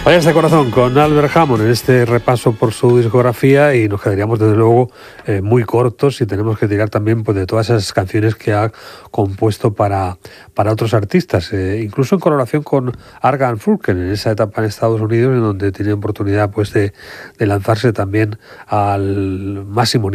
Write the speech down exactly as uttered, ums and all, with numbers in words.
Vaya este corazón con Albert Hammond en este repaso por su discografía, y nos quedaríamos desde luego eh, muy cortos si tenemos que tirar también pues, de todas esas canciones que ha compuesto para, para otros artistas, eh, incluso en colaboración con Art Garfunkel en esa etapa en Estados Unidos, en donde tenía oportunidad pues, de, de lanzarse también al máximo nivel.